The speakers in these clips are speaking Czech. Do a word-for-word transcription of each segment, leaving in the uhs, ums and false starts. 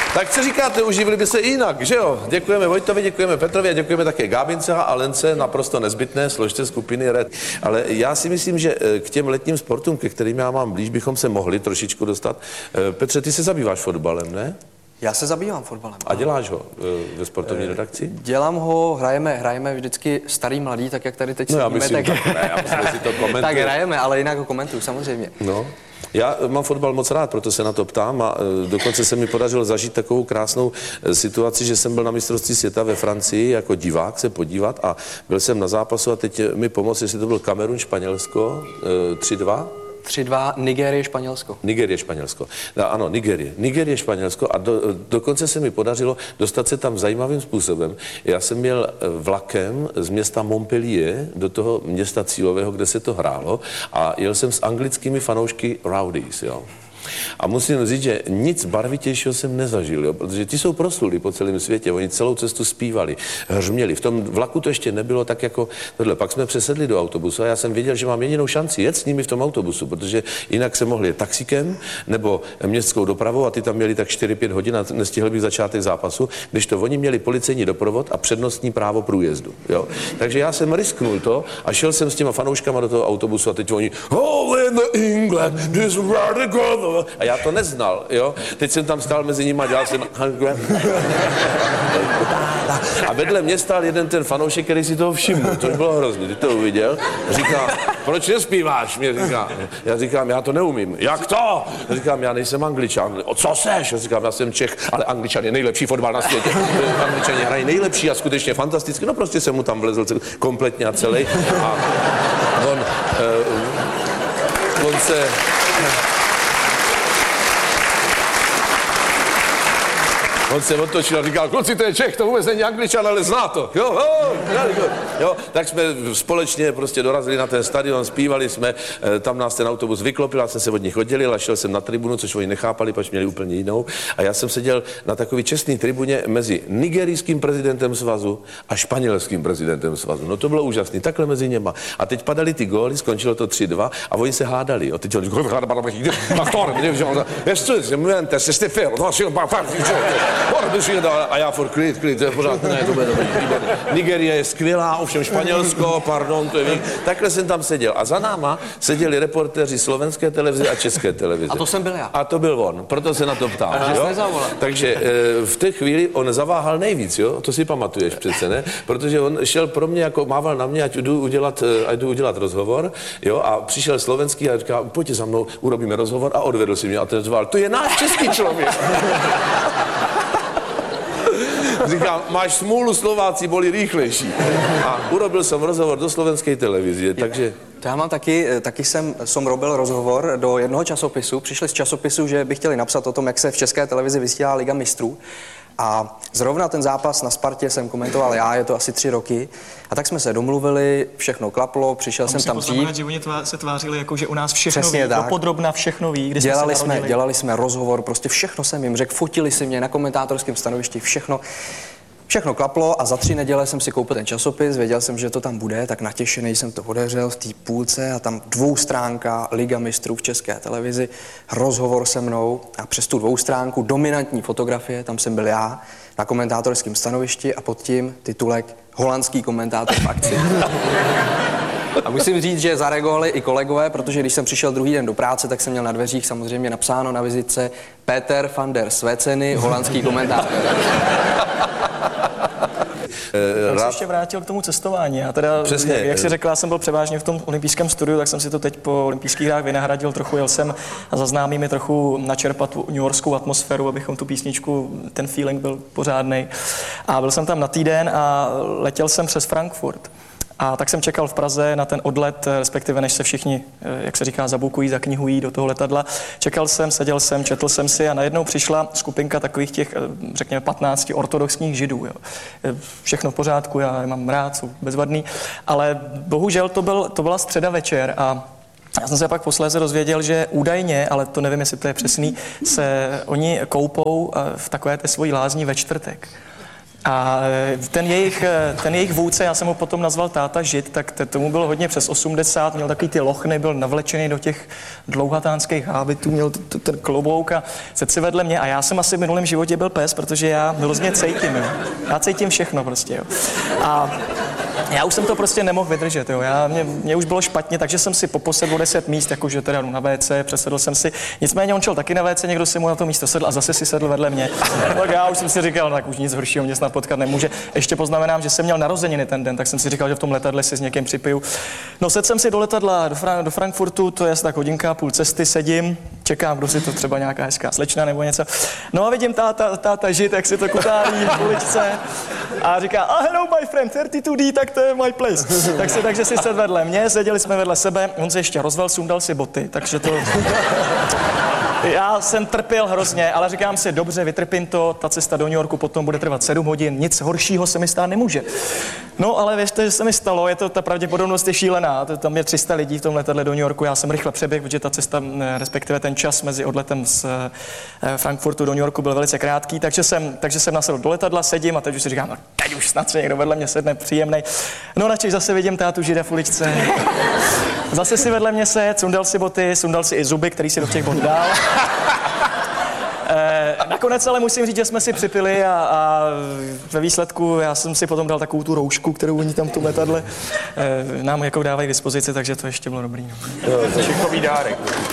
Tak co říkáte, uživili by se jinak, že jo? Děkujeme Vojtovi, děkujeme Petrovi a děkujeme také Gábince a Lence, naprosto nezbytné složce skupiny Red. Ale já si myslím, že k těm letním sportům, ke kterým já mám blíž, bychom se mohli trošičku dostat. Petře, ty se zabýváš fotbalem, ne? Já se zabývám fotbalem. A děláš ho ve sportovní redakci? Dělám ho, hrajeme, hrajeme vždycky starý mladý, tak jak tady teď no, sedíme, myslím, tak... tak, ne, já si to komentuju. Tak hrajeme, ale jinak ho komentuju, samozřejmě. No. Já mám fotbal moc rád, proto se na to ptám a dokonce se mi podařilo zažít takovou krásnou situaci, že jsem byl na mistrovství světa ve Francii jako divák se podívat a byl jsem na zápasu a teď mi pomoct, jestli to byl Kamerun, Španělsko, tři dva. tři dva, Nigérie, Španělsko. Nigérie, Španělsko. No, ano, Nigérie. Nigérie, Španělsko a do, dokonce se mi podařilo dostat se tam zajímavým způsobem. Já jsem měl vlakem z města Montpellier do toho města cílového, kde se to hrálo a jel jsem s anglickými fanoušky Rowdies, jo. A musím říct, že nic barvitějšího jsem nezažil, jo, protože ti jsou proslulí po celém světě, oni celou cestu zpívali, hřměli. V tom vlaku to ještě nebylo tak jako tohle. Pak jsme přesedli do autobusu a já jsem věděl, že mám jedinou šanci jet s nimi v tom autobusu, protože jinak se mohli jet taxikem nebo městskou dopravou a ty tam měli tak čtyři pět hodin a nestihli bych začátek zápasu, když to oni měli policejní doprovod a přednostní právo průjezdu. Jo. Takže já jsem risknul to a šel jsem s těma fanouškama do toho autobusu a teď oni oh, in the England, this radical. A já to neznal, jo. Teď jsem tam stál mezi nimi a dělal jsem... A vedle mě stál jeden ten fanoušek, který si toho všiml, což bylo hrozný. Ty to uviděl, říká, proč nespíváš? Mě říká, já říkám, já to neumím. Jak to? Já říkám, já nejsem Angličan. O co seš? Já říkám, já jsem Čech, ale Angličan je nejlepší fotbal na světě. Angličani hrají nejlepší a skutečně fantasticky. No prostě jsem mu tam vlezl kompletně a celý. A on, uh, on se... On se otočil a říkal, kluci, to je Čech, to vůbec není Angličan, ale zná to. Jo, jo, jo, jo. Tak jsme společně prostě dorazili na ten stadion, zpívali jsme, tam nás ten autobus vyklopil, já jsem se od nich oddělil a šel jsem na tribunu, což oni nechápali, pač měli úplně jinou. A já jsem seděl na takový čestný tribuně mezi nigerijským prezidentem svazu a španělským prezidentem svazu. No to bylo úžasný, takhle mezi něma. A teď padaly ty góly, skončilo to tři dva a oni se hádali. Jo. Teď oni a já furt klid, klid, to je pořád, ne, to bude dobrý, výborný. Nigerie je skvělá, ovšem Španělsko, pardon, to je víc. Takhle jsem tam seděl a za náma seděli reportéři slovenské televize a české televize. A to jsem byl já. A to byl on, proto se na to ptám, jo? Takže v té chvíli on zaváhal nejvíc, jo? To si pamatuješ přece, ne? Protože on šel pro mě, jako mával na mě, ať jdu udělat, ať jdu udělat rozhovor, jo? A přišel slovenský a říkal, pojďte za mnou, urobíme rozhovor a odvedl si mě a ten řval, to je náš český člověk. Říkám, máš smůlu, Slováci byli rychlejší. A urobil jsem rozhovor do slovenské televize, takže... To já mám taky, taky jsem, jsem robil rozhovor do jednoho časopisu. Přišli z časopisu, že by chtěli napsat o tom, jak se v české televizi vysílá Liga mistrů. A zrovna ten zápas na Spartě jsem komentoval já, je to asi tři roky. A tak jsme se domluvili, všechno klaplo, přišel jsem tam dřív. Že oni tvá, se tvářili jako, že u nás všechno přesně ví, dopodrobna všechno ví, kde dělali jsme se jsme, dělali jsme rozhovor, prostě všechno jsem jim řekl, fotili si mě na komentátorském stanovišti, všechno. Všechno klaplo a za tři neděle jsem si koupil ten časopis, věděl jsem, že to tam bude, tak natěšený jsem to otevřel v té půlce a tam dvoustránka Liga mistrů v české televizi, rozhovor se mnou a přes tu dvoustránku dominantní fotografie, tam jsem byl já na komentátorském stanovišti a pod tím titulek holandský komentátor v akci. A musím říct, že zareagovali i kolegové, protože když jsem přišel druhý den do práce, tak jsem měl na dveřích samozřejmě napsáno na vizitce Peter van der Sveceny, holandský komentátor. Já bych se ještě vrátil k tomu cestování. Já teda, přesně, jak, jak jsi řekla, jsem byl převážně v tom olympijském studiu, tak jsem si to teď po olympijských hrách vynahradil trochu, jel jsem a za známými trochu načerpat New Yorkskou atmosféru, abychom tu písničku, ten feeling byl pořádnej. A byl jsem tam na týden a letěl jsem přes Frankfurt. A tak jsem čekal v Praze na ten odlet, respektive než se všichni, jak se říká, zabukují, zaknihují do toho letadla. Čekal jsem, seděl jsem, četl jsem si a najednou přišla skupinka takových těch, řekněme, patnácti ortodoxních židů. Jo. Všechno v pořádku, já je mám rád, jsou bezvadný, ale bohužel to, byl, to byla středa večer a já jsem se pak posléze dozvěděl, že údajně, ale to nevím, jestli to je přesný, se oni koupou v takové té svojí lázni ve čtvrtek. A ten jejich, ten jejich vůdce, já jsem ho potom nazval táta Žid, tak tomu bylo hodně přes osmdesát, měl takový ty lochny, byl navlečený do těch dlouhatánských hábitů, měl t- t- ten klobouk a sedl si vedle mě a já jsem asi v minulém životě byl pes, protože já hrozně cítím, jo. Já cítím všechno prostě, jo. A já už jsem to prostě nemohl vydržet, jo. Já, mě, mě už bylo špatně, takže jsem si poposedl o deset míst, jakože teda jdu na vé cé, přesedl jsem si. Nicméně on šel taky na vé cé, někdo si mu na to místo sedl a zase si sedl vedle mě. Tak já už jsem si říkal, tak už nic horšího mě snad potkat nemůže. Ještě poznamenám, že jsem měl narozeniny ten den, tak jsem si říkal, že v tom letadle si s někým připiju. No sedl jsem si do letadla do, Fra- do Frankfurtu, to je asi tak hodinka, půl cesty, sedím, čekám, kdo si to třeba nějaká hezká slečna nebo něco. No a vidím táta, táta Žid, jak si to kutálí v uličce a říká, ah, hello my friend, třicet dva D, tak to je my place. Tak si, takže si sedl vedle mě, seděli jsme vedle sebe, on se ještě rozvel, sundal si boty, takže to... Já jsem trpěl hrozně, ale říkám si, dobře, vytrpím to, ta cesta do New Yorku potom bude trvat sedm hodin, nic horšího se mi stát nemůže. No, ale věřte, že se mi stalo, je to, ta pravděpodobnost je šílená, to, tam je tři sta lidí v tom letadle do New Yorku, já jsem rychle přeběhl, protože ta cesta, respektive ten čas mezi odletem z Frankfurtu do New Yorku byl velice krátký, takže jsem, takže jsem nasedl do letadla, sedím a teď už si říkám, no teď už snad se někdo vedle mě sedne, příjemnej. No, načež zase vidím tátu Žida v uličce. Zase si vedle mě se, sundal si boty, sundal si i zuby, který si do těch bot dal. E, nakonec ale musím říct, že jsme si připili a, a ve výsledku já jsem si potom dal takovou tu roušku, kterou oni tam v tom letadle e, nám jako dávají k dispozici, takže to ještě bylo dobrý. No. Jo, to je šikový dárek.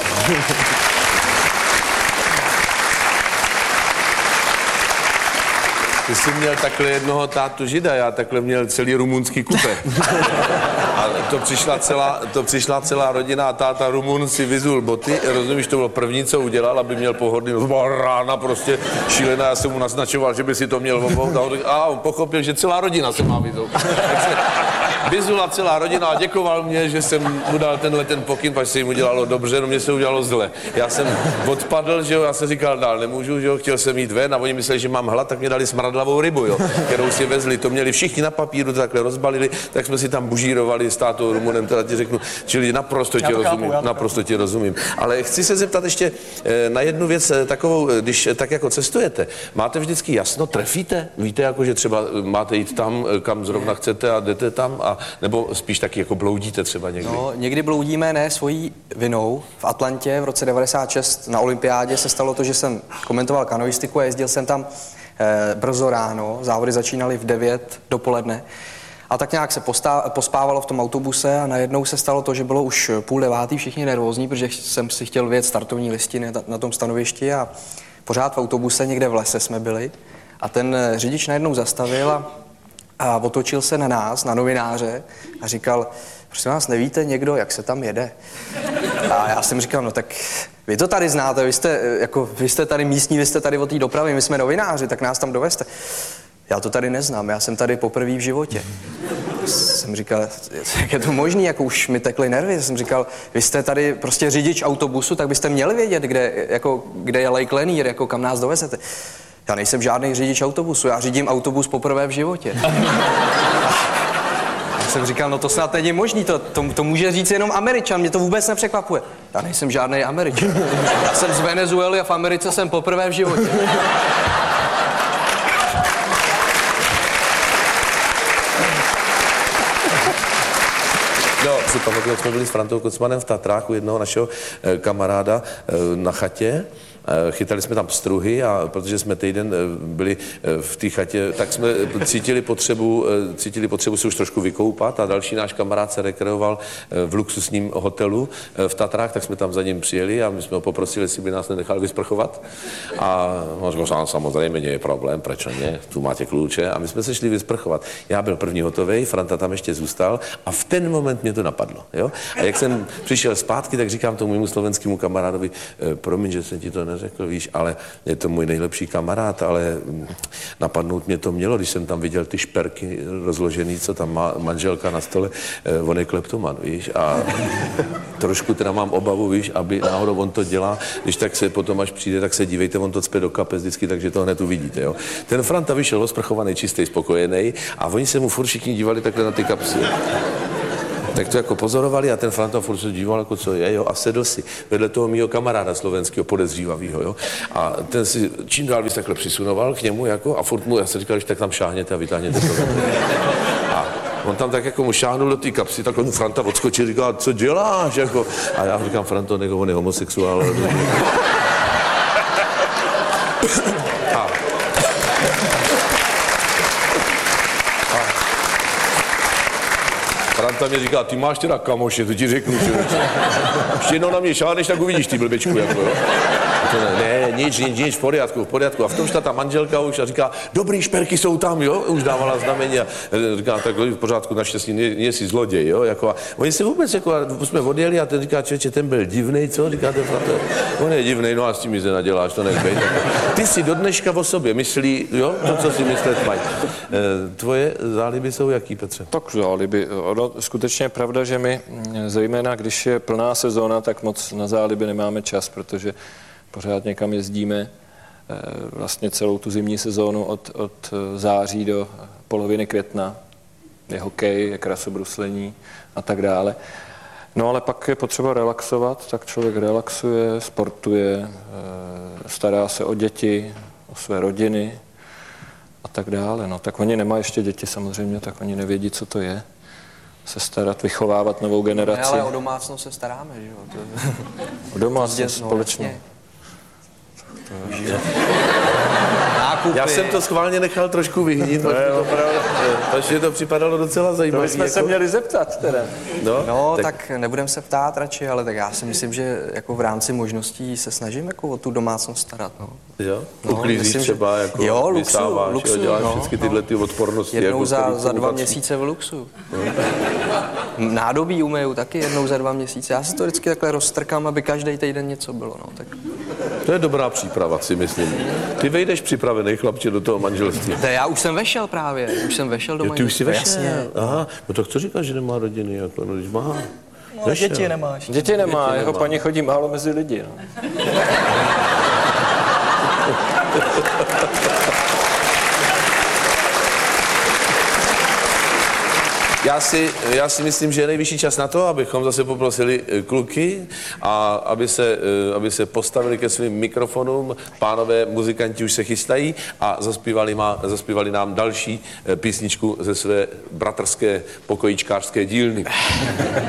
Ty jsi měl takhle jednoho tátu Žida, já takhle měl celý rumunský kupe. A to přišla celá, to přišla celá rodina a táta Rumun si vyzul boty, rozumíš, to bylo první, co udělal, aby měl pohodlný, to byla rána prostě šílená, já jsem mu naznačoval, že by si to měl obout a on pochopil, že celá rodina se má vyzout. Takže vyzula celá rodina a děkoval mě, že jsem mu dal tenhle ten pokyn, protože se jim udělalo dobře, no mě se udělalo zle. Já jsem odpadl, že jo, já jsem říkal, dál nemůžu, že jo, chtěl jsem jít ven a oni mysleli, že mám hlad, tak mě dali smradlavou rybu, jo, kterou si vezli, to měli všichni na papíru, to takhle rozbalili, tak jsme si tam bužírovali s tátou Rumunem, teda ti řeknu, čili naprosto tě rozumím, naprosto tě rozumím. Ale chci se zeptat ještě na jednu věc takovou, když tak jako cestujete, máte vždycky jasno, trefíte? Víte, jako, že třeba máte jít tam, kam zrovna chcete a jdete tam, a nebo spíš taky jako bloudíte třeba někdy? No, někdy bloudíme ne svojí vinou. V Atlantě v roce devadesát šest na olympiádě se stalo to, že jsem komentoval kanoistiku a jezdil jsem tam eh, brzo ráno, závody začínaly v devět dopoledne. A tak nějak se postá, pospávalo v tom autobuse a najednou se stalo to, že bylo už půl devátý, všichni nervózní, protože jsem si chtěl vyjet startovní listiny na, na tom stanovišti a pořád v autobuse někde v lese jsme byli. A ten řidič najednou zastavil a, a otočil se na nás, na novináře a říkal, prosím vás, nevíte někdo, jak se tam jede? A já jsem říkal, no tak vy to tady znáte, vy jste, jako, vy jste tady místní, vy jste tady od té dopravy, my jsme novináři, tak nás tam dovezte. Já to tady neznám, já jsem tady poprvé v životě. Jsem říkal, jak je to možný, jako už mi tekly nervy. Jsem říkal, vy jste tady prostě řidič autobusu, tak byste měli vědět, kde, jako, kde je Lake Lanier, jako kam nás dovezete. Já nejsem žádný řidič autobusu, já řídím autobus poprvé v životě. Já jsem říkal, no to snad není možný, to, to, to může říct jenom Američan, mě to vůbec nepřekvapuje. Já nejsem žádný Američan. Já jsem z Venezuely a v Americe jsem poprvé v životě. No, si pamatuju, jak jsme byli s Frantou Kocmanem v Tatrách u jednoho našeho eh, kamaráda eh, na chatě. Chytali jsme tam pstruhy a protože jsme týden byli v té chatě, tak jsme cítili potřebu, cítili potřebu se už trošku vykoupat a další náš kamarád se rekreoval v luxusním hotelu v Tatrách, tak jsme tam za ním přijeli a my jsme ho poprosili, jestli by nás nenechal vysprchovat. A on řekl, samozřejmě nie je problém, proč ne, tu máte kluče a my jsme se šli vysprchovat. Já byl první hotovej, Franta tam ještě zůstal a v ten moment mě to napadlo. Jo? A jak jsem přišel zpátky, tak říkám tomu mému slovenskému kamarádovi, promiň, že jsem ti to ne řekl, víš, ale je to můj nejlepší kamarád, ale napadnout mě to mělo, když jsem tam viděl ty šperky rozložený, co tam má manželka na stole, on je kleptoman, víš, a trošku teda mám obavu, víš, aby náhodou on to dělá, když tak se potom, až přijde, tak se dívejte, on to cpe do kapes vždycky, takže to hned uvidíte, jo. Ten Franta vyšel osprchovaný, čistý, spokojený a oni se mu furt všichni dívali takhle na ty kapsy. Tak to jako pozorovali a ten Franta furt se díval, jako co je, jo, a sedl si vedle toho mýho kamaráda slovenského podezřívavýho, jo. A ten si čím dál víc takhle přisunoval k němu, jako, a furt mu, já jsem říkal, že tak tam šáhněte a vytáhněte to. A on tam tak jako mu šáhnul do té kapsy, takhle mu Franta odskočil, říká, co děláš, jako. A já říkám, Franto, nebo on je homosexuál. A Franta mě říká, ty máš teda kamoše, to ti řeknu, člověče. Ještě jednou na mě šáneš, tak uvidíš ty blbečku, jako jo. To ne, ne, nic, nic, nic, v pořádku, v pořádku. A v tom šla ta manželka už a říká, dobrý, šperky jsou tam, jo, už dávala znamení a říká, tak v pořádku, naštěstí, nejsi zloděj, jo, jako a oni se vůbec, jako, jsme odjeli a ten říká, člověče, ten byl divnej, co, říká ten Franta, on je divnej, no a s tím mi se naděláš, to nech bejt. Ty si do dneška o sobě myslí, jo, to, co si myslet mají. Tvoje záliby jsou jaký, Petře? Tak záliby, ono skutečně je pravda, že my, zejména když je plná sezóna, tak moc na záliby nemáme čas, protože pořád někam jezdíme vlastně celou tu zimní sezónu od, od září do poloviny května. Je hokej, je krasobruslení a tak dále. No ale pak je potřeba relaxovat, tak člověk relaxuje, sportuje, stará se o děti, o své rodiny a tak dále. No tak oni nemají ještě děti samozřejmě, tak oni nevědí, co to je. Se starat, vychovávat novou generaci. Ne, ale o domácnost se staráme, že jo? To... O domácnost společně. Já jsem to schválně nechal trošku vyhnít, protože to připadalo docela zajímavé. To bychom se měli zeptat teda. No, no tak, tak nebudem se ptát radši, ale tak já si myslím, že jako v rámci možností se snažím jako o tu domácnost starat. No. Jo? Uklízíš no, třeba, jako jo, luxu, vysáváš, luxu, děláš no, všechny no. tyhle ty odpornosti. Jednou jako za, za dva měsíce v luxu. No. Nádobí umeju taky jednou za dva měsíce. Já si to vždycky takhle roztrkám, aby každý týden něco bylo. No, tak... To je dobrá příprava, si myslím. Ty vejdeš připravený, chlapče, do toho manželství. To já už jsem vešel právě, už jsem vešel do jo, manželství. Ty už jsi vešel? Aha, no tak co říkáš, že nemá rodiny, jako, no, když má. No, děti nemáš. Děti nemá, děti jeho nemá. Paní chodí málo mezi lidi. No. Já si, já si myslím, že je nejvyšší čas na to, abychom zase poprosili kluky a aby se, aby se postavili ke svým mikrofonům. Pánové muzikanti už se chystají a zaspívali, má, zaspívali nám další písničku ze své bratrské pokojíčkářské dílny.